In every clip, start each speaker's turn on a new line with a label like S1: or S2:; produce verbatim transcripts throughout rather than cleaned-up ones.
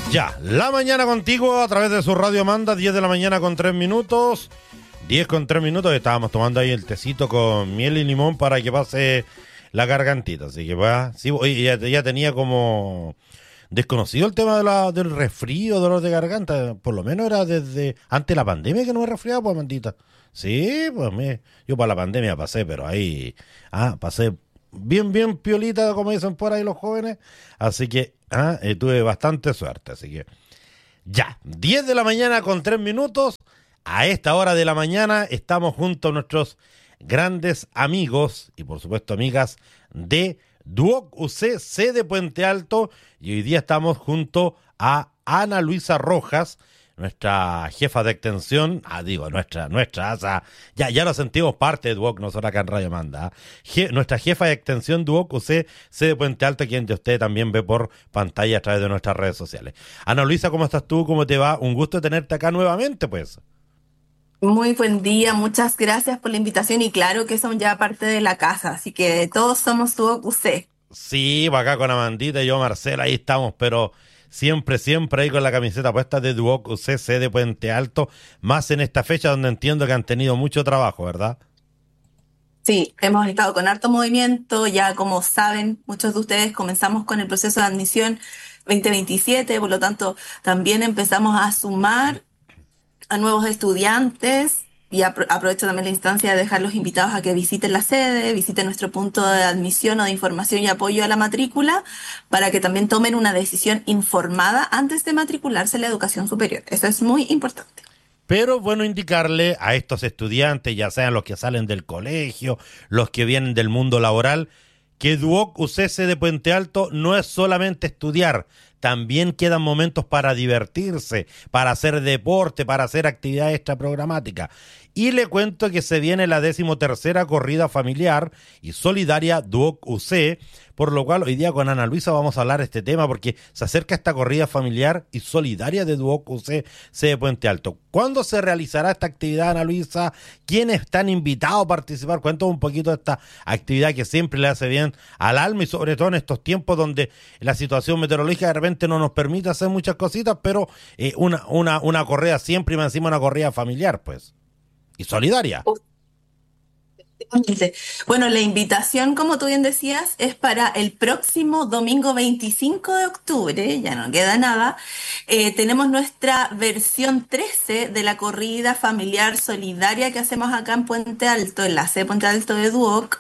S1: Ya, la mañana contigo a través de su radio Manda, diez de la mañana con tres minutos. diez con tres minutos, estábamos tomando ahí el tecito con miel y limón para que pase la gargantita. Así que va, sí, oye, ya, ya tenía como desconocido el tema de la, del resfrío, dolor de garganta. Por lo menos era desde antes de la pandemia que no me resfriaba, pues, mandita. Sí, pues me, yo para la pandemia pasé, pero ahí, ah, pasé bien, bien piolita, como dicen por ahí los jóvenes. Así que, ah, eh, tuve bastante suerte. Así que, ya, diez de la mañana con tres minutos. A esta hora de la mañana estamos junto a nuestros grandes amigos y por supuesto amigas de Duoc U C C de Puente Alto, y hoy día estamos junto a Ana Luisa Rojas, nuestra jefa de extensión, ah, digo, nuestra, nuestra, o sea, ya, ya lo sentimos parte de Duoc, nosotros acá en Radio Manda, Je, nuestra jefa de extensión Duoc U C C de Puente Alto, quien usted también ve por pantalla a través de nuestras redes sociales. Ana Luisa, ¿cómo estás tú? ¿Cómo te va? Un gusto tenerte acá nuevamente, pues.
S2: Muy buen día, muchas gracias por la invitación y claro que son ya parte de la casa, así que todos somos Duoc U C.
S1: Sí, pues acá con Amandita y yo, Marcela, ahí estamos, pero siempre, siempre ahí con la camiseta puesta de Duoc U C C de Puente Alto, más en esta fecha donde entiendo que han tenido mucho trabajo, ¿verdad?
S2: Sí, hemos estado con harto movimiento, ya como saben muchos de ustedes comenzamos con el proceso de admisión veinte veintisiete, por lo tanto también empezamos a sumar a nuevos estudiantes y apro- aprovecho también la instancia de dejar los invitados a que visiten la sede, visiten nuestro punto de admisión o de información y apoyo a la matrícula para que también tomen una decisión informada antes de matricularse en la educación superior. Eso es muy importante.
S1: Pero es bueno indicarle a estos estudiantes, ya sean los que salen del colegio, los que vienen del mundo laboral, que Duoc U C C de Puente Alto no es solamente estudiar, también quedan momentos para divertirse, para hacer deporte, para hacer actividad extraprogramática. Y le cuento que se viene la decimotercera corrida familiar y solidaria Duoc U C, por lo cual hoy día con Ana Luisa vamos a hablar de este tema porque se acerca esta corrida familiar y solidaria de Duoc U C C de Puente Alto. ¿Cuándo se realizará esta actividad, Ana Luisa? ¿Quiénes están invitados a participar? Cuéntame un poquito de esta actividad que siempre le hace bien al alma y sobre todo en estos tiempos donde la situación meteorológica de repente no nos permite hacer muchas cositas, pero eh, una, una, una corrida siempre y más encima una corrida familiar, pues, y solidaria.
S2: Efectivamente. Bueno, la invitación, como tú bien decías, es para el próximo domingo veinticinco de octubre, ya no queda nada. Eh, tenemos nuestra versión trece de la corrida familiar solidaria que hacemos acá en Puente Alto, en la sede de Puente Alto de Duoc.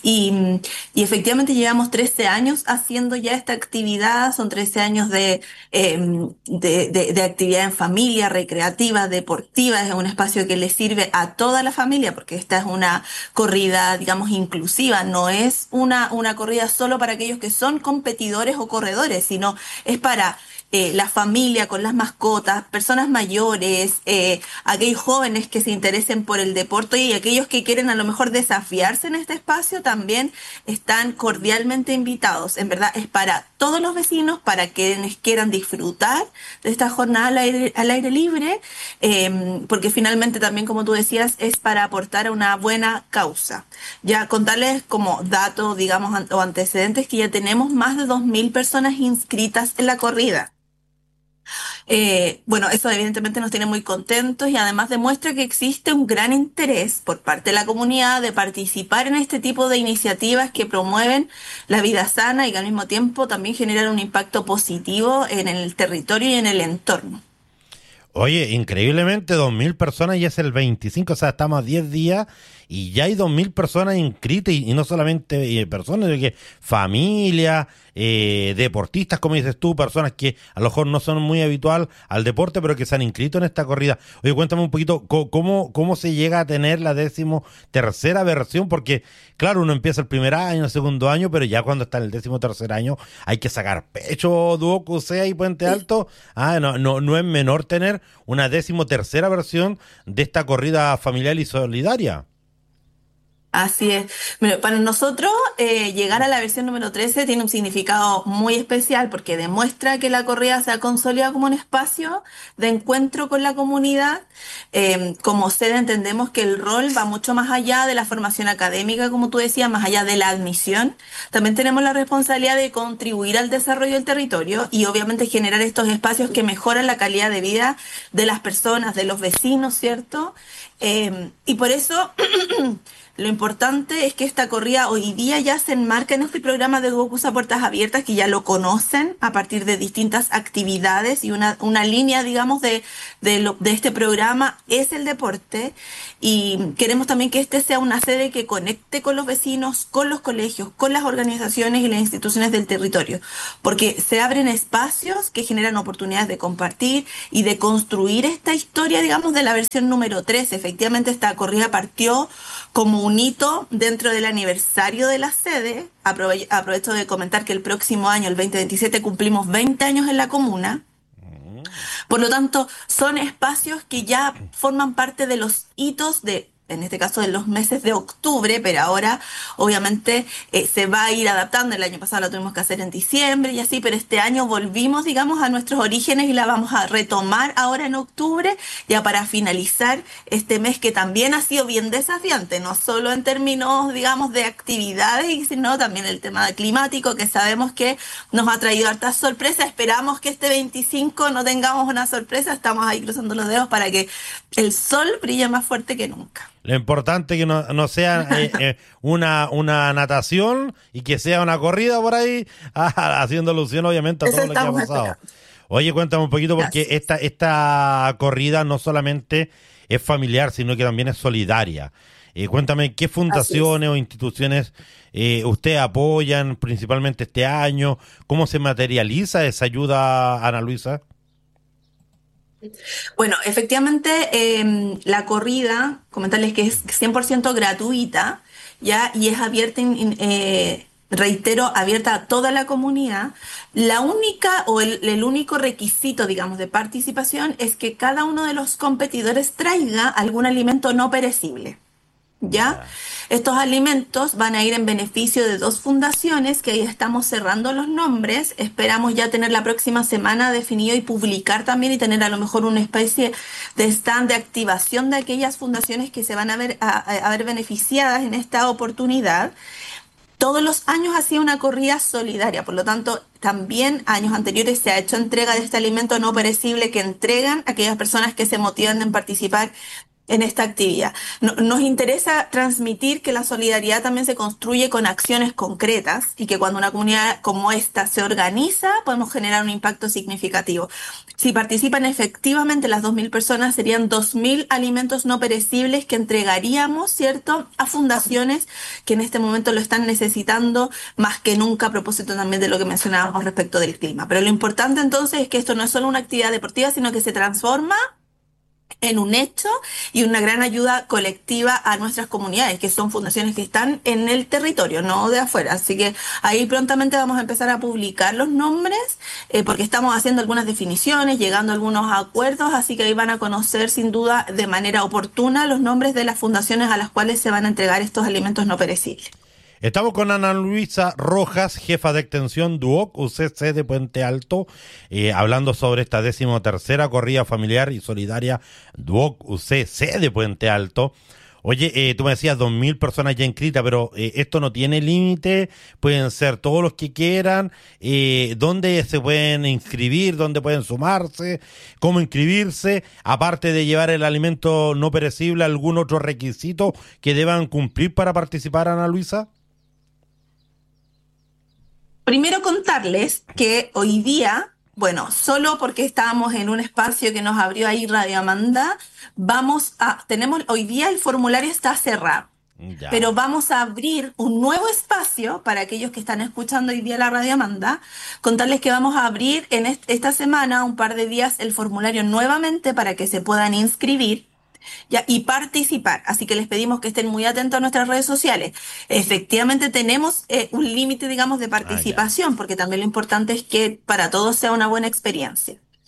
S2: Y, y efectivamente llevamos trece años haciendo ya esta actividad, son trece años de, eh, de, de, de actividad en familia, recreativa, deportiva, es un espacio que le sirve a toda la familia, porque esta es una corrida, digamos, inclusiva, no es una, una corrida solo para aquellos que son competidores o corredores, sino es para eh, la familia con las mascotas, personas mayores, eh, aquellos jóvenes que se interesen por el deporte y aquellos que quieren a lo mejor desafiarse en este espacio también están cordialmente invitados. En verdad es para todos los vecinos, para quienes quieran disfrutar de esta jornada al aire, al aire libre, eh, porque finalmente también, como tú decías, es para aportar a una buena causa. Ya contarles como datos, digamos, an- o antecedentes que ya tenemos más de dos mil personas inscritas en la corrida. Eh, bueno, eso evidentemente nos tiene muy contentos y además demuestra que existe un gran interés por parte de la comunidad de participar en este tipo de iniciativas que promueven la vida sana y que al mismo tiempo también generan un impacto positivo en el territorio y en el entorno.
S1: Oye, increíblemente dos mil personas y es el veinticinco, o sea, estamos a diez días y ya hay dos mil personas inscritas y, y no solamente eh, personas, sino que familia, eh, deportistas, como dices tú, personas que a lo mejor no son muy habitual al deporte, pero que se han inscrito en esta corrida. Oye, cuéntame un poquito co- cómo, cómo se llega a tener la décimo tercera versión, porque claro, uno empieza el primer año, el segundo año, pero ya cuando está en el décimo tercer año hay que sacar pecho, Duoc, U C A y Puente Alto. Ah, no, no, no es menor tener una décimo tercera versión de esta corrida familiar y solidaria.
S2: Así es. Bueno, para nosotros, eh, llegar a la versión número trece tiene un significado muy especial porque demuestra que la corrida se ha consolidado como un espacio de encuentro con la comunidad. Eh, como sede entendemos que el rol va mucho más allá de la formación académica, como tú decías, más allá de la admisión. También tenemos la responsabilidad de contribuir al desarrollo del territorio y obviamente generar estos espacios que mejoran la calidad de vida de las personas, de los vecinos, ¿cierto? Eh, y por eso lo importante es que esta corrida hoy día ya se enmarca en este programa de Gokusa Puertas Abiertas, que ya lo conocen a partir de distintas actividades y una, una línea, digamos, de, de, lo, de este programa es el deporte. Y queremos también que este sea una sede que conecte con los vecinos, con los colegios, con las organizaciones y las instituciones del territorio, porque se abren espacios que generan oportunidades de compartir y de construir esta historia, digamos, de la versión número tres. Efectivamente, esta corrida partió como un hito dentro del aniversario de la sede. Aprove aprovecho de comentar que el próximo año, el dos mil veintisiete, cumplimos veinte años en la comuna. Por lo tanto, son espacios que ya forman parte de los hitos de, en este caso, de los meses de octubre, pero ahora obviamente eh, se va a ir adaptando. El año pasado lo tuvimos que hacer en diciembre y así, pero este año volvimos, digamos, a nuestros orígenes y la vamos a retomar ahora en octubre, ya para finalizar este mes que también ha sido bien desafiante, no solo en términos, digamos, de actividades, sino también el tema climático, que sabemos que nos ha traído hartas sorpresas. Esperamos que este veinticinco no tengamos una sorpresa, estamos ahí cruzando los dedos para que el sol brille más fuerte que nunca.
S1: Lo importante es que no, no sea eh, eh, una, una natación y que sea una corrida por ahí, ah, haciendo alusión obviamente a
S2: Eso
S1: todo lo que ha
S2: estamos
S1: pasado.
S2: esperando.
S1: Oye, cuéntame un poquito porque
S2: Gracias.
S1: esta, esta corrida no solamente es familiar, sino que también es solidaria. Eh, cuéntame qué
S2: Así es.
S1: fundaciones o instituciones eh, usted apoyan principalmente este año, cómo se materializa esa ayuda, Ana Luisa.
S2: Bueno, efectivamente, eh, la corrida, comentarles que es cien por ciento gratuita, ¿ya? Y es abierta, in- in- eh, reitero, abierta a toda la comunidad. La única o el, el único requisito, digamos, de participación es que cada uno de los competidores traiga algún alimento no perecible. ¿Ya?
S1: Ya.
S2: Estos alimentos van a ir en beneficio de dos fundaciones que ahí estamos cerrando los nombres. Esperamos ya tener la próxima semana definido y publicar también y tener a lo mejor una especie de stand de activación de aquellas fundaciones que se van a ver, a, a ver beneficiadas en esta oportunidad. Todos los años ha sido una corrida solidaria, por lo tanto, también años anteriores se ha hecho entrega de este alimento no perecible que entregan a aquellas personas que se motivan en participar en esta actividad. No- nos interesa transmitir que la solidaridad también se construye con acciones concretas y que cuando una comunidad como esta se organiza, podemos generar un impacto significativo. Si participan efectivamente las dos mil personas, serían dos mil alimentos no perecibles que entregaríamos, ¿cierto?, a fundaciones que en este momento lo están necesitando más que nunca, a propósito también de lo que mencionábamos respecto del clima. Pero lo importante entonces es que esto no es solo una actividad deportiva, sino que se transforma en un hecho y una gran ayuda colectiva a nuestras comunidades, que son fundaciones que están en el territorio, no de afuera. Así que ahí prontamente vamos a empezar a publicar los nombres, eh, porque estamos haciendo algunas definiciones, llegando a algunos acuerdos, así que ahí van a conocer sin duda de manera oportuna los nombres de las fundaciones a las cuales se van a entregar estos alimentos no perecibles.
S1: Estamos con Ana Luisa Rojas, jefa de extensión DUOC, U C C de Puente Alto, eh, hablando sobre esta decimotercera corrida familiar y solidaria DUOC U C C de Puente Alto. Oye, eh, tú me decías dos mil personas ya inscritas, pero eh, esto no tiene límite, pueden ser todos los que quieran. Eh, ¿dónde se pueden inscribir? ¿Dónde pueden sumarse? ¿Cómo inscribirse? Aparte de llevar el alimento no perecible, ¿algún otro requisito que deban cumplir para participar, Ana Luisa?
S2: Primero contarles que hoy día, bueno, solo porque estábamos en un espacio que nos abrió ahí Radio Amanda, vamos a, tenemos, hoy día el formulario está cerrado, pero
S1: Ya.
S2: vamos a abrir un nuevo espacio para aquellos que están escuchando hoy día la Radio Amanda, contarles que vamos a abrir en est- esta semana, un par de días, el formulario nuevamente para que se puedan inscribir. Ya, y participar. Así que les pedimos que estén muy atentos a nuestras redes sociales. Efectivamente tenemos eh, un límite, digamos, de
S1: Ah, ya.
S2: participación, porque también lo importante es que para todos sea una buena experiencia.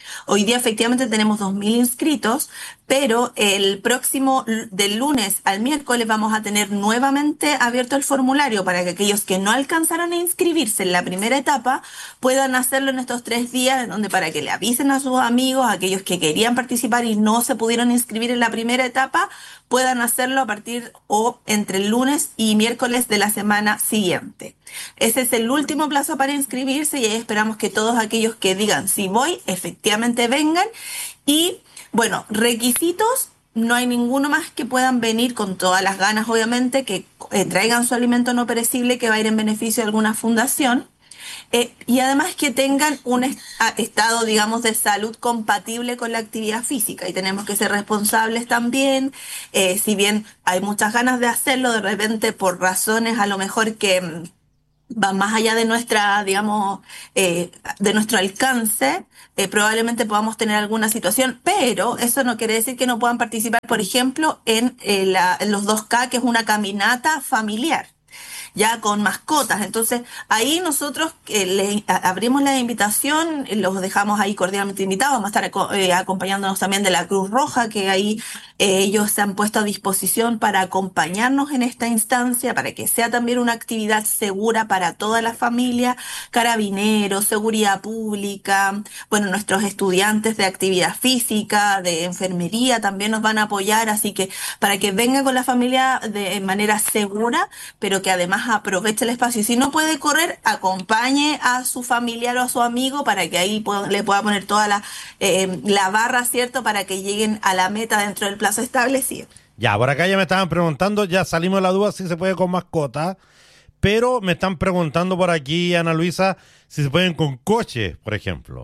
S2: Hoy día efectivamente tenemos dos mil inscritos, pero el próximo, l- del lunes al miércoles vamos a tener nuevamente abierto el formulario para que aquellos que no alcanzaron a inscribirse en la primera etapa puedan hacerlo en estos tres días, en donde para que le avisen a sus amigos, a aquellos que querían participar y no se pudieron inscribir en la primera etapa, puedan hacerlo a partir o entre el lunes y miércoles de la semana siguiente. Ese es el último plazo para inscribirse y ahí esperamos que todos aquellos que digan si voy, efectivamente vengan. Y bueno, requisitos, no hay ninguno más que puedan venir con todas las ganas, obviamente, que eh, traigan su alimento no perecible que va a ir en beneficio de alguna fundación. Eh, y además que tengan un est- a- estado, digamos, de salud compatible con la actividad física. Y tenemos que ser responsables también, eh, si bien hay muchas ganas de hacerlo, de repente por razones a lo mejor que mm, va más allá de nuestra, digamos, eh, de nuestro alcance, eh, probablemente podamos tener alguna situación, pero eso no quiere decir que no puedan participar, por ejemplo, en, eh, la- en los dos K, que es una caminata familiar ya con mascotas. Entonces, ahí nosotros eh, le a- abrimos la invitación, eh, los dejamos ahí cordialmente invitados, vamos a estar aco- eh, acompañándonos también de la Cruz Roja, que ahí eh, ellos se han puesto a disposición para acompañarnos en esta instancia, para que sea también una actividad segura para toda la familia, carabineros, seguridad pública, bueno, nuestros estudiantes de actividad física, de enfermería también nos van a apoyar, así que para que venga con la familia de manera segura, pero que además aproveche el espacio. Y si no puede correr, acompañe a su familiar o a su amigo para que ahí pueda- le pueda poner toda la, eh, la barra, ¿cierto? Para que lleguen a la meta dentro del plazo establecido.
S1: Ya, por acá ya me estaban preguntando, ya salimos de la duda si se puede con mascota, pero me están preguntando por aquí, Ana Luisa, si se pueden con coche, por ejemplo.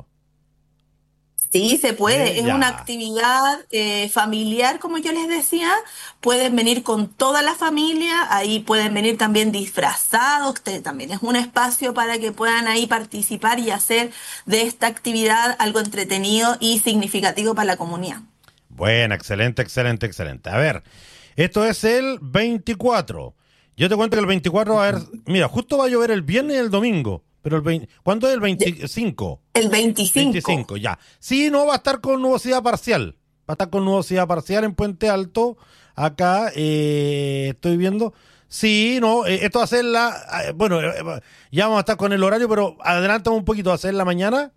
S2: Sí, se
S1: Eh,
S2: puede. Es una
S1: ya,
S2: actividad eh, familiar, como yo les decía. Pueden venir con toda la familia. Ahí pueden venir también disfrazados. te- También es un espacio para que puedan ahí participar y hacer de esta actividad algo entretenido y significativo para la comunidad.
S1: bueno, excelente, excelente, excelente. A ver, esto es el veinticuatro. Yo te cuento que el veinticuatro va a haber, mira, justo va a llover el viernes y el domingo, pero el veinte, ¿cuándo es el
S2: Ya,
S1: veinticinco?
S2: el veinticinco.
S1: veinticinco, ya. Sí, no, va a estar con nubosidad parcial. Va a estar con nubosidad parcial en Puente Alto. Acá eh, estoy viendo. Sí, no, eh, esto va a ser la. eh, bueno, eh, eh, ya vamos a estar con el horario, pero adelantamos un poquito. ¿Va a ser la mañana?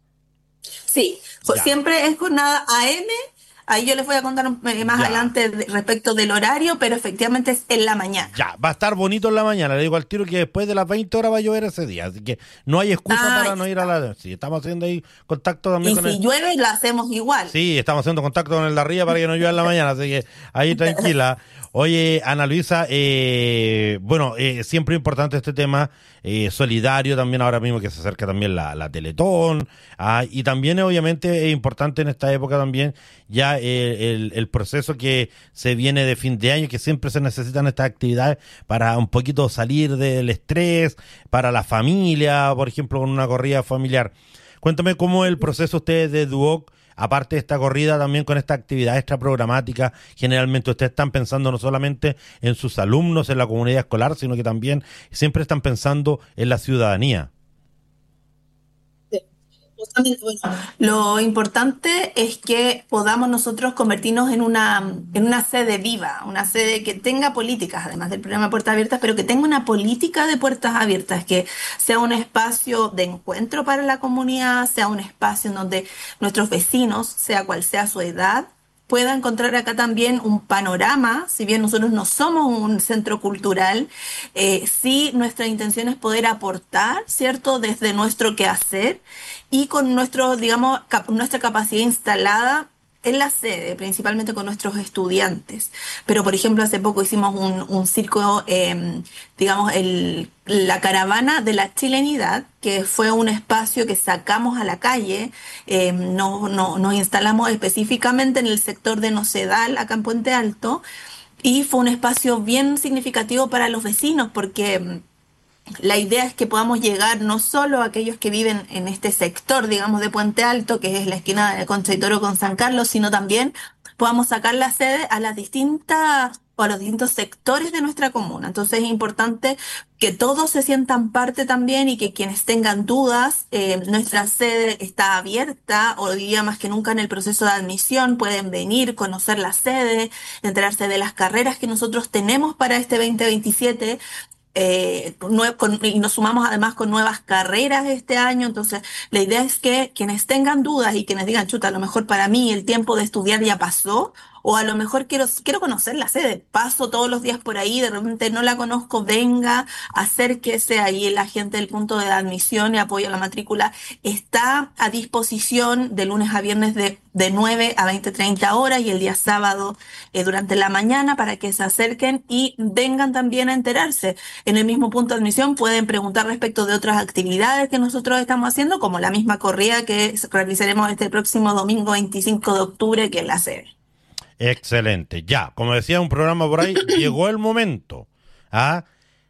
S2: Sí, jo-
S1: Ya,
S2: siempre es jornada A M. Ahí yo les voy a contar un- eh, más
S1: ya.
S2: adelante de- respecto del horario, pero efectivamente es en la mañana.
S1: Ya, va a estar bonito en la mañana. Le digo al tiro que después de las veinte horas va a llover ese día. Así que no hay excusa
S2: Ah,
S1: para
S2: ya
S1: no ir a
S2: está.
S1: la. Sí, estamos haciendo ahí contacto también
S2: Y
S1: con el.
S2: si llueve, lo hacemos igual.
S1: Sí, estamos haciendo contacto con el de arriba para que no llueva en la mañana, así que ahí tranquila. Oye, Ana Luisa, eh, bueno, eh, siempre importante este tema, eh, solidario también ahora mismo que se acerca también la, la Teletón, ah, y también eh, obviamente es importante en esta época también ya eh, el, el proceso que se viene de fin de año, que siempre se necesitan estas actividades para un poquito salir del estrés, para la familia, por ejemplo, con una corrida familiar. Cuéntame cómo es el proceso ustedes de Duoc, aparte de esta corrida, también con esta actividad extra programática. Generalmente ustedes están pensando no solamente en sus alumnos, en la comunidad escolar, sino que también siempre están pensando en la ciudadanía.
S2: Justamente, bueno, lo importante es que podamos nosotros convertirnos en una, en una sede viva, una sede que tenga políticas, además del programa Puertas Abiertas, pero que tenga una política de puertas abiertas, que sea un espacio de encuentro para la comunidad, sea un espacio en donde nuestros vecinos, sea cual sea su edad, pueda encontrar acá también un panorama. Si bien nosotros no somos un centro cultural, eh, sí nuestra intención es poder aportar, ¿cierto?, desde nuestro quehacer y con nuestro, digamos, cap- nuestra capacidad instalada en la sede, principalmente con nuestros estudiantes. Pero, por ejemplo, hace poco hicimos un, un circo, eh, digamos, el, la caravana de la chilenidad, que fue un espacio que sacamos a la calle. Eh, no, no, nos instalamos específicamente en el sector de Nocedal, acá en Puente Alto, y fue un espacio bien significativo para los vecinos, porque la idea es que podamos llegar no solo a aquellos que viven en este sector, digamos, de Puente Alto, que es la esquina de Concha y Toro con San Carlos, sino también podamos sacar la sede a las distintas o a los distintos sectores de nuestra comuna. Entonces es importante que todos se sientan parte también y que quienes tengan dudas, eh, nuestra sede está abierta, hoy día más que nunca en el proceso de admisión, pueden venir, conocer la sede, enterarse de las carreras que nosotros tenemos para este veinte veintisiete. Eh, nue- con- y nos sumamos además con nuevas carreras este año, entonces la idea es que quienes tengan dudas y quienes digan, chuta, a lo mejor para mí el tiempo de estudiar ya pasó, o a lo mejor quiero, quiero conocer la sede, paso todos los días por ahí, de repente no la conozco, venga, acérquese, ahí la gente del punto de admisión y apoyo a la matrícula está a disposición de lunes a viernes de, de nueve a veinte treinta horas y el día sábado eh, durante la mañana para que se acerquen y vengan también a enterarse. En el mismo punto de admisión pueden preguntar respecto de otras actividades que nosotros estamos haciendo, como la misma corrida que realizaremos este próximo domingo veinticinco de octubre, que es la sede.
S1: Excelente. Ya, como decía un programa por ahí, llegó el momento. ¿Ah?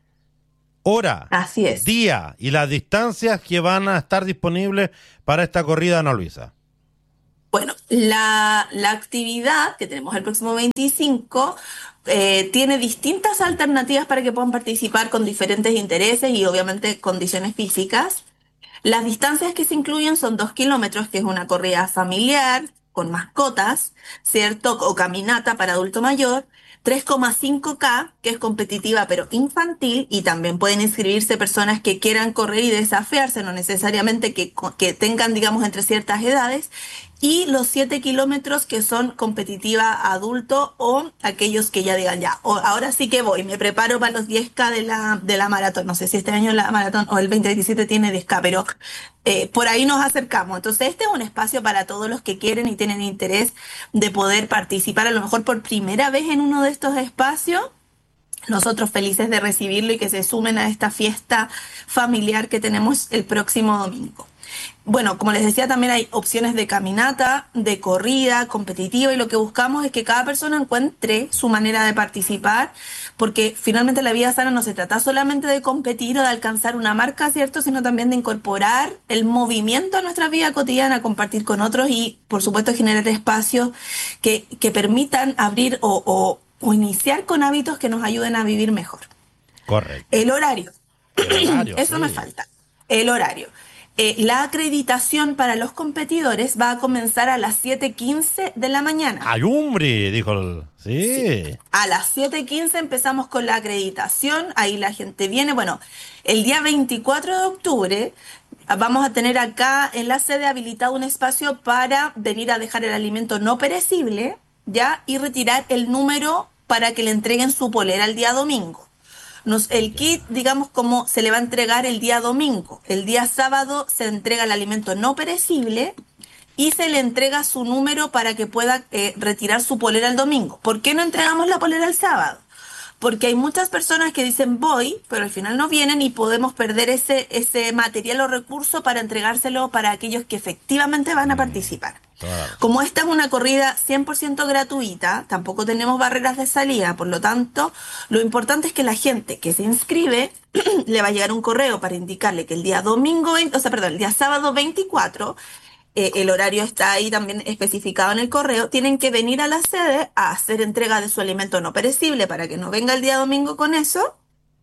S1: Hora,
S2: Así es.
S1: día y las distancias que van a estar disponibles para esta corrida, Ana Luisa.
S2: Bueno, la, la actividad que tenemos el próximo veinticinco eh, tiene distintas alternativas para que puedan participar con diferentes intereses y obviamente condiciones físicas. Las distancias que se incluyen son dos kilómetros, que es una corrida familiar con mascotas, ¿cierto? O caminata para adulto mayor. tres coma cinco K, que es competitiva pero infantil, y también pueden inscribirse personas que quieran correr y desafiarse, no necesariamente que, que tengan, digamos, entre ciertas edades. Y los siete kilómetros que son competitiva adulto o aquellos que ya digan ya, o ahora sí que voy, me preparo para los diez K de la, de la maratón. No sé si este año la maratón o el veinte veintisiete tiene diez K, pero eh, por ahí nos acercamos. Entonces este es un espacio para todos los que quieren y tienen interés de poder participar a lo mejor por primera vez en uno de estos espacios. Nosotros felices de recibirlo y que se sumen a esta fiesta familiar que tenemos el próximo domingo. Bueno, como les decía, también hay opciones de caminata, de corrida, competitiva, y lo que buscamos es que cada persona encuentre su manera de participar, porque finalmente la vida sana no se trata solamente de competir o de alcanzar una marca, ¿cierto? Sino también de incorporar el movimiento a nuestra vida cotidiana, compartir con otros y, por supuesto, generar espacios que, que permitan abrir o, o, o iniciar con hábitos que nos ayuden a vivir mejor.
S1: Correcto.
S2: El horario.
S1: El horario,
S2: Eso
S1: sí.
S2: me falta. El horario. Eh, la acreditación para los competidores va a comenzar a las siete quince de la mañana.
S1: ¡Ay, hombre! Dijo el... Sí.
S2: Sí. A las siete quince empezamos con la acreditación, ahí la gente viene. Bueno, el día veinticuatro de octubre vamos a tener acá en la sede habilitado un espacio para venir a dejar el alimento no perecible, ¿ya? Y retirar el número para que le entreguen su polera el día domingo. Nos, el kit, digamos, como se le va a entregar el día domingo. El día sábado se entrega el alimento no perecible y se le entrega su número para que pueda eh, retirar su polera el domingo. ¿Por qué no entregamos la polera el sábado? Porque hay muchas personas que dicen voy, pero al final no vienen y podemos perder ese, ese material o recurso para entregárselo para aquellos que efectivamente van a participar.
S1: Claro.
S2: Como esta es una corrida cien por ciento gratuita, tampoco tenemos barreras de salida, por lo tanto, lo importante es que la gente que se inscribe le va a llegar un correo para indicarle que el día domingo, o sea, perdón, el día sábado veinticuatro, eh, el horario está ahí también especificado en el correo, tienen que venir a la sede a hacer entrega de su alimento no perecible para que no venga el día domingo con eso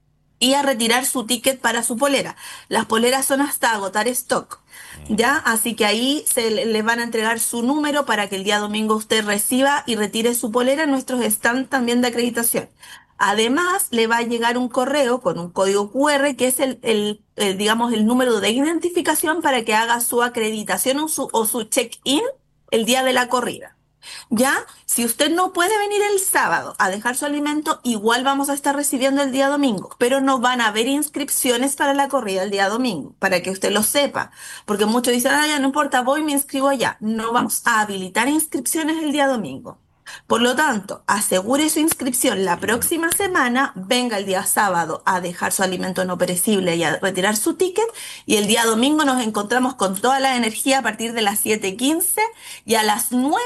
S2: y a retirar su ticket para su polera. Las poleras son hasta agotar stock, ¿ya? Así que ahí se le, le van a entregar su número para que el día domingo usted reciba y retire su polera en nuestros stands también de acreditación. Además, le va a llegar un correo con un código Q R que es el, el, el digamos, el número de identificación para que haga su acreditación o su, o su check-in el día de la corrida. ¿Ya? Si usted no puede venir el sábado a dejar su alimento, igual vamos a estar recibiendo el día domingo, pero no van a haber inscripciones para la corrida el día domingo, para que usted lo sepa, porque muchos dicen, ah, ya no importa, voy y me inscribo allá. No vamos a habilitar inscripciones el día domingo. Por lo tanto, asegure su inscripción la próxima semana, venga el día sábado a dejar su alimento no perecible y a retirar su ticket, y el día domingo nos encontramos con toda la energía a partir de las siete quince y a las nueve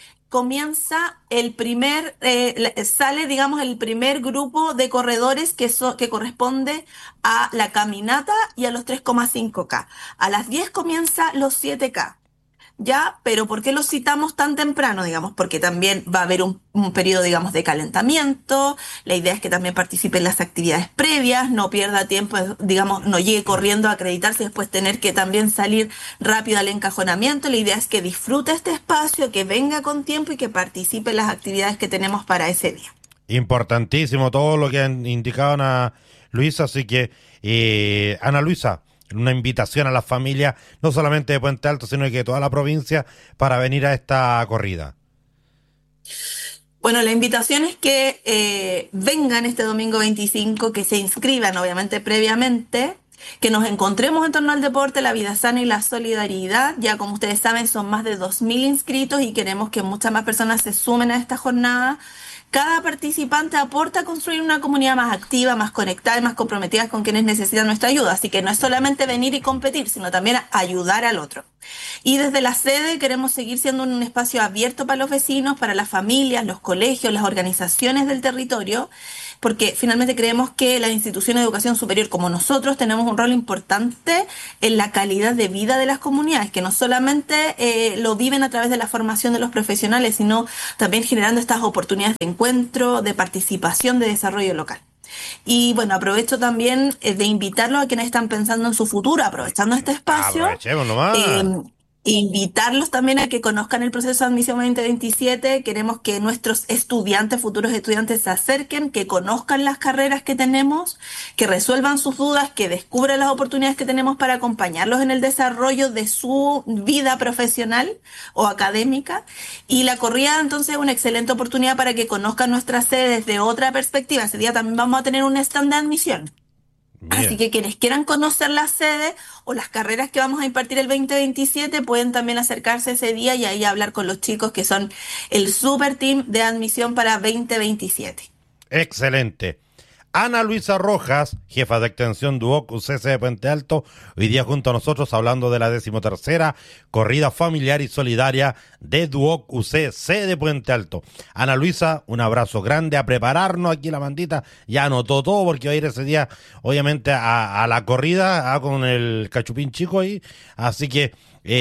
S2: comienza el primer, eh, sale, digamos, el primer grupo de corredores que, so, que corresponde a la caminata y a los tres coma cinco K. A las diez comienza los siete K. ¿ya? Pero ¿por qué los citamos tan temprano, digamos? Porque también va a haber un, un periodo, digamos, de calentamiento. La idea es que también participe en las actividades previas, no pierda tiempo, digamos, no llegue corriendo a acreditarse y después tener que también salir rápido al encajonamiento. La idea es que disfrute este espacio, que venga con tiempo y que participe en las actividades que tenemos para ese día.
S1: Importantísimo todo lo que han indicado Ana Luisa, así que eh, Ana Luisa, una invitación a las familias, no solamente de Puente Alto, sino que de toda la provincia, para venir a esta corrida.
S2: Bueno, la invitación es que eh, vengan este domingo veinticinco, que se inscriban obviamente previamente, que nos encontremos en torno al deporte, la vida sana y la solidaridad. Ya como ustedes saben, son más de dos mil inscritos y queremos que muchas más personas se sumen a esta jornada. Cada participante aporta a construir una comunidad más activa, más conectada y más comprometida con quienes necesitan nuestra ayuda. Así que no es solamente venir y competir, sino también ayudar al otro. Y desde la sede queremos seguir siendo un espacio abierto para los vecinos, para las familias, los colegios, las organizaciones del territorio, porque finalmente creemos que las instituciones de educación superior como nosotros tenemos un rol importante en la calidad de vida de las comunidades, que no solamente eh, lo viven a través de la formación de los profesionales, sino también generando estas oportunidades de encuentro, de participación, de desarrollo local. Y bueno, aprovecho también eh, de invitarlos a quienes están pensando en su futuro, aprovechando este espacio,
S1: Aprovechemos nomás.
S2: eh, invitarlos también a que conozcan el proceso de admisión veinte veintisiete. Queremos que nuestros estudiantes, futuros estudiantes, se acerquen, que conozcan las carreras que tenemos, que resuelvan sus dudas, que descubran las oportunidades que tenemos para acompañarlos en el desarrollo de su vida profesional o académica. Y la corrida entonces es una excelente oportunidad para que conozcan nuestra sede desde otra perspectiva. Ese día también vamos a tener un stand de admisión. Así
S1: Bien.
S2: que quienes quieran conocer la sede o las carreras que vamos a impartir el veinte veintisiete pueden también acercarse ese día y ahí hablar con los chicos que son el super team de admisión para veinte veintisiete.
S1: Excelente. Ana Luisa Rojas, jefa de extensión Duoc U C C de Puente Alto, hoy día junto a nosotros hablando de la decimotercera corrida familiar y solidaria de Duoc U C C de Puente Alto. Ana Luisa, un abrazo grande, a prepararnos aquí la mandita, ya anotó todo porque va a ir ese día obviamente a, a la corrida a, con el cachupín chico ahí, así que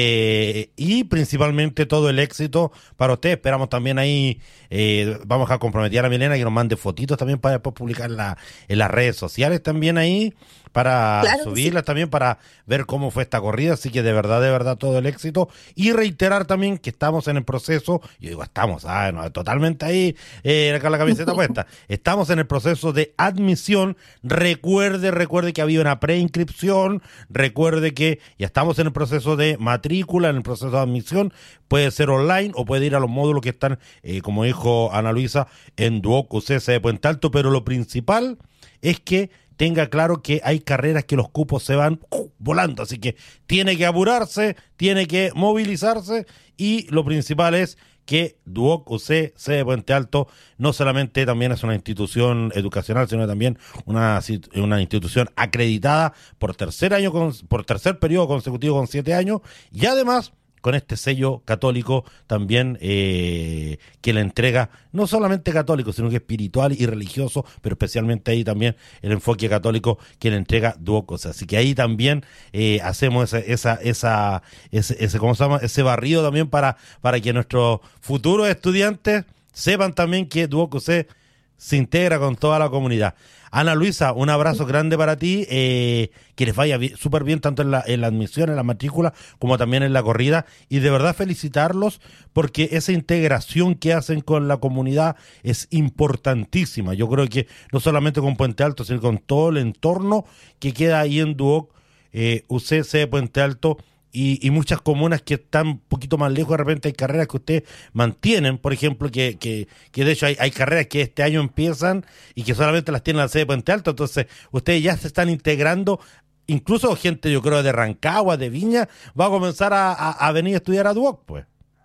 S1: Eh, y principalmente todo el éxito para usted. Esperamos también ahí, eh, vamos a comprometer a la Milena que nos mande fotitos también para después publicar la, en las redes sociales también ahí, para
S2: Claro que sí.
S1: subirlas también, para ver cómo fue esta corrida. Así que de verdad, de verdad, todo el éxito. Y reiterar también que estamos en el proceso, yo digo estamos, ah, no, totalmente ahí, eh, con la camiseta puesta. Estamos en el proceso de admisión. Recuerde, recuerde que había una preinscripción. Recuerde que ya estamos en el proceso de matrícula, en el proceso de admisión. Puede ser online o puede ir a los módulos que están, eh, como dijo Ana Luisa, en Duoc U C C de Puente Alto. Pero lo principal es que tenga claro que hay carreras que los cupos se van uh, volando, así que tiene que apurarse, tiene que movilizarse y lo principal es que Duoc U C C de Puente Alto no solamente también es una institución educacional, sino también una, una institución acreditada por tercer año con, por tercer periodo consecutivo con siete años y además con este sello católico también eh, que le entrega, no solamente católico, sino que espiritual y religioso, pero especialmente ahí también el enfoque católico que le entrega Duoc. Así que ahí también eh, hacemos esa, esa, esa, ese, ese, ¿cómo se llama? Ese barrido también para, para que nuestros futuros estudiantes sepan también que Duoc U C se integra con toda la comunidad. Ana Luisa, un abrazo grande para ti, eh, que les vaya súper bien tanto en la, en la admisión, en la matrícula, como también en la corrida, y de verdad felicitarlos porque esa integración que hacen con la comunidad es importantísima. Yo creo que no solamente con Puente Alto, sino con todo el entorno que queda ahí en Duoc, eh, U C C de Puente Alto, Y, y muchas comunas que están un poquito más lejos, de repente hay carreras que ustedes mantienen, por ejemplo, que, que, que de hecho hay, hay carreras que este año empiezan y que solamente las tienen la sede de Puente Alto, entonces ustedes ya se están integrando, incluso gente yo creo de Rancagua, de Viña, va a comenzar a, a, a venir a estudiar a Duoc, pues.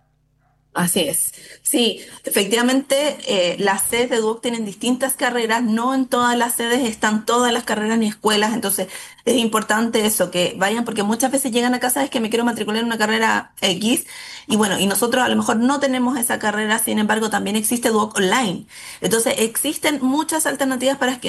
S2: Así es. Sí, efectivamente, eh, las sedes de Duoc tienen distintas carreras, no en todas las sedes están todas las carreras ni escuelas, entonces es importante eso, que vayan, porque muchas veces llegan a casa, es que me quiero matricular en una carrera X, y bueno, y nosotros a lo mejor no tenemos esa carrera, sin embargo, también existe Duoc Online. Entonces, existen muchas alternativas para quienes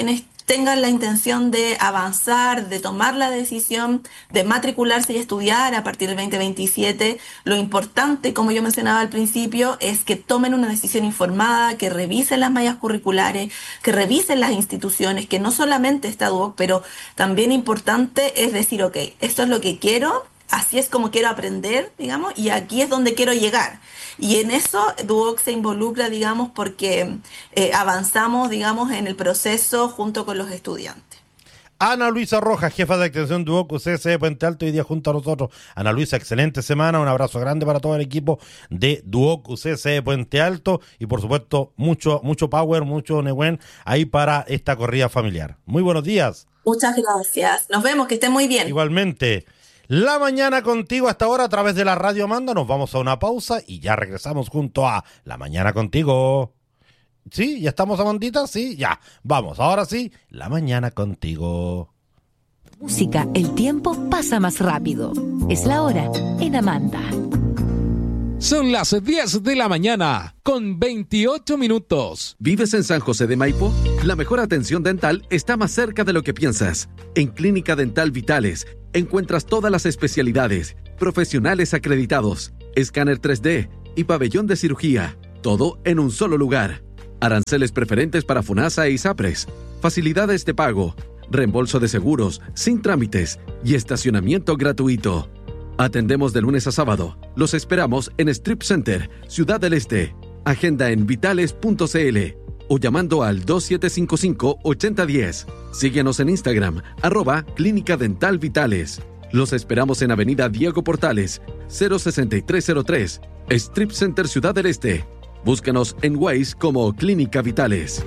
S2: tengan la intención de avanzar, de tomar la decisión de matricularse y estudiar a partir del veinte veintisiete, lo importante, como yo mencionaba al principio, es que tomen una decisión informada, que revisen las mallas curriculares, que revisen las instituciones, que no solamente está Duoc, pero también importante es decir, ok, esto es lo que quiero, así es como quiero aprender, digamos, y aquí es donde quiero llegar. Y en eso Duoc se involucra, digamos, porque eh, avanzamos, digamos, en el proceso junto con los estudiantes.
S1: Ana Luisa Rojas, jefa de extensión Duoc U C S de Puente Alto, hoy día junto a nosotros. Ana Luisa, excelente semana, un abrazo grande para todo el equipo de Duoc U C S de Puente Alto y por supuesto mucho, mucho power, mucho Nehuen ahí para esta corrida familiar. Muy buenos días.
S2: Muchas gracias, nos vemos, que estén muy bien.
S1: Igualmente. La mañana contigo hasta ahora a través de la Radio Manda. Nos vamos a una pausa y ya regresamos junto a La Mañana Contigo. ¿Sí? ¿Ya estamos, Amandita? Sí, ya. Vamos, ahora sí, La Mañana Contigo.
S3: Música, el tiempo pasa más rápido. Es la hora en Amanda.
S4: Son las diez de la mañana, con veintiocho minutos.
S5: ¿Vives en San José de Maipo? La mejor atención dental está más cerca de lo que piensas. En Clínica Dental Vitales encuentras todas las especialidades, profesionales acreditados, escáner tres D y pabellón de cirugía. Todo en un solo lugar. Aranceles preferentes para FONASA e ISAPRES. Facilidades de pago, reembolso de seguros, sin trámites y estacionamiento gratuito. Atendemos de lunes a sábado. Los esperamos en Strip Center, Ciudad del Este. Agenda en vitales punto c l o llamando al dos siete cinco cinco, ocho cero uno cero. Síguenos en Instagram, arroba Clínica Dental Vitales. Los esperamos en Avenida Diego Portales, cero seis tres cero tres, Strip Center Ciudad del Este. Búscanos en Waze como Clínica Vitales.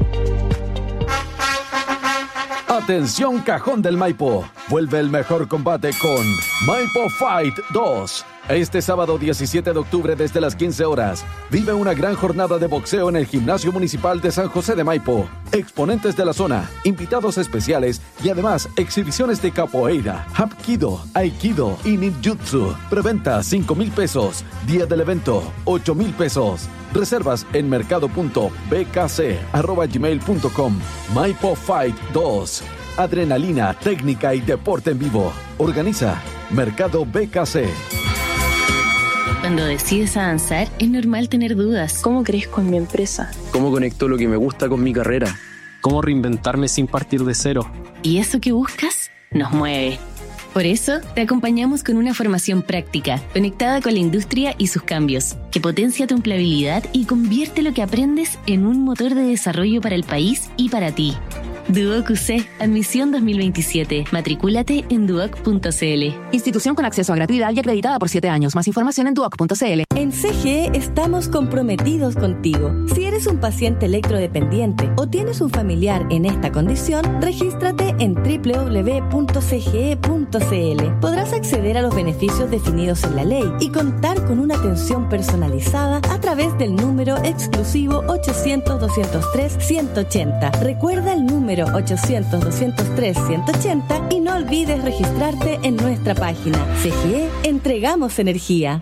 S5: Atención Cajón del Maipo, vuelve el mejor combate con Maipo Fight dos. Este sábado diecisiete de octubre desde las quince horas, vive una gran jornada de boxeo en el Gimnasio Municipal de San José de Maipo. Exponentes de la zona, invitados especiales y además exhibiciones de capoeira, hapkido, aikido y ninjutsu. Preventa cinco mil pesos, día del evento ocho mil pesos. Reservas en mercado punto b k c arroba gmail punto com. Maipo Fight dos. Adrenalina, técnica y deporte en vivo. Organiza Mercado B K C.
S6: Cuando decides avanzar, es normal tener dudas.
S7: ¿Cómo crezco en mi empresa?
S8: ¿Cómo conecto lo que me gusta con mi carrera?
S9: ¿Cómo reinventarme sin partir de cero?
S6: ¿Y eso que buscas? Nos mueve. Por eso, te acompañamos con una formación práctica, conectada con la industria y sus cambios, que potencia tu empleabilidad y convierte lo que aprendes en un motor de desarrollo para el país y para ti. Duoc U C, admisión dos mil veintisiete. Matricúlate en duoc punto c l.
S3: Institución con acceso a gratuidad y acreditada por siete años. Más información en duoc punto c l.
S10: En C G E estamos comprometidos contigo. Si eres un paciente electrodependiente o tienes un familiar en esta condición, regístrate en doble u doble u doble u punto c g e punto c l. Podrás acceder a los beneficios definidos en la ley y contar con una atención personalizada a través del número exclusivo ochocientos, doscientos tres, ciento ochenta. Recuerda el número ochocientos, doscientos tres, ciento ochenta y no olvides registrarte en nuestra página. C G E, entregamos energía.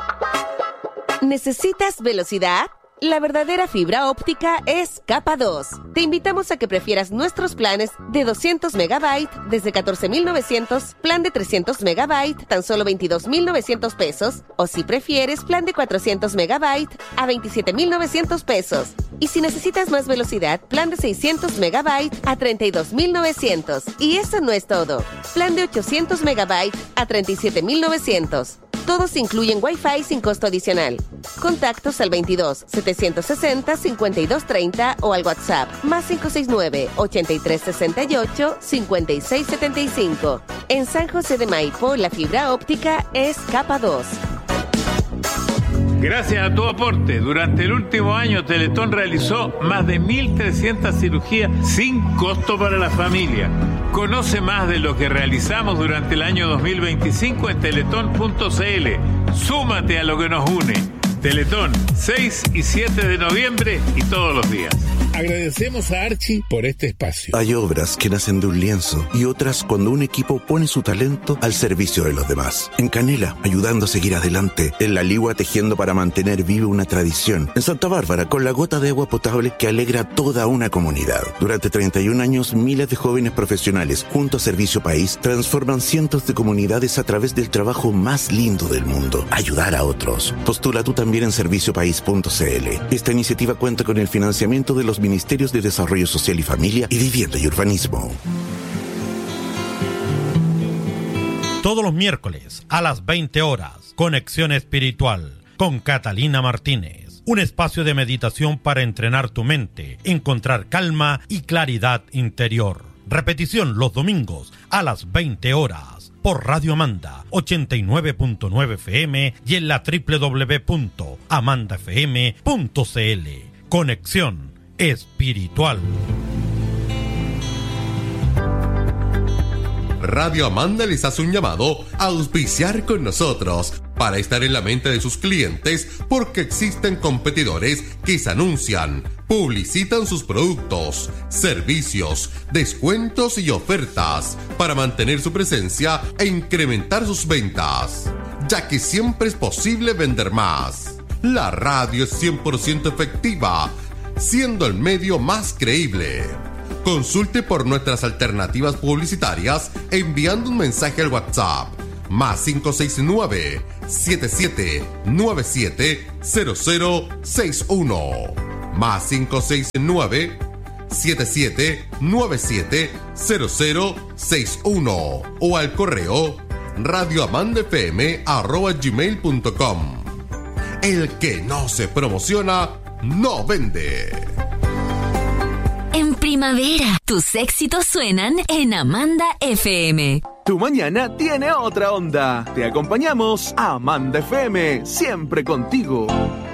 S11: ¿Necesitas velocidad? La verdadera fibra óptica es Capa dos. Te invitamos a que prefieras nuestros planes de doscientos megabytes desde catorce mil novecientos, plan de trescientos megabytes tan solo veintidós mil novecientos pesos, o si prefieres plan de cuatrocientos megabytes a veintisiete mil novecientos pesos. Y si necesitas más velocidad, plan de seiscientos megabytes a treinta y dos mil novecientos. Y eso no es todo. Plan de ochocientos megabytes a treinta y siete mil novecientos. Todos incluyen Wi-Fi sin costo adicional. Contactos al veintidós, setecientos sesenta, cincuenta y dos treinta o al WhatsApp más cinco seis nueve, ochenta y tres sesenta y ocho, cincuenta y seis setenta y cinco. En San José de Maipo, la fibra óptica es Capa dos.
S12: Gracias a tu aporte, durante el último año Teletón realizó más de mil trescientas cirugías sin costo para la familia. Conoce más de lo que realizamos durante el año dos mil veinticinco en teletón punto c l. Súmate a lo que nos une. Teletón, seis y siete de noviembre y todos los días. Agradecemos a Archie por este espacio.
S7: Hay obras que nacen de un lienzo y otras cuando un equipo pone su talento al servicio de los demás. En Canela, ayudando a seguir adelante. En La Ligua, tejiendo para mantener viva una tradición. En Santa Bárbara, con la gota de agua potable que alegra a toda una comunidad. Durante treinta y un años, miles de jóvenes profesionales, junto a Servicio País, transforman cientos de comunidades a través del trabajo más lindo del mundo: ayudar a otros. Postula tú también en servicio país punto c l. Esta iniciativa cuenta con el financiamiento de los Ministerios de Desarrollo Social y Familia y Vivienda y Urbanismo.
S1: Todos los miércoles a las veinte horas, Conexión Espiritual con Catalina Martínez. Un espacio de meditación para entrenar tu mente, encontrar calma y claridad interior. Repetición los domingos a las veinte horas por Radio Amanda ochenta y nueve punto nueve F M y en la doble u doble u doble u punto amanda f m punto c l. Conexión Espiritual.
S13: Radio Amanda les hace un llamado a auspiciar con nosotros para estar en la mente de sus clientes, porque existen competidores que se anuncian, publicitan sus productos, servicios, descuentos y ofertas para mantener su presencia e incrementar sus ventas, ya que siempre es posible vender más. La radio es cien por ciento efectiva, siendo el medio más creíble. Consulte por nuestras alternativas publicitarias enviando un mensaje al WhatsApp más cinco seis nueve, siete siete nueve siete, cero cero seis uno más cinco seis nueve, siete siete nueve siete, cero cero seis uno o al correo radioamandafm arroba gmail punto com. El que no se promociona no vende.
S3: En primavera, tus éxitos suenan en Amanda F M.
S14: Tu mañana tiene otra onda. Te acompañamos a Amanda F M, siempre contigo.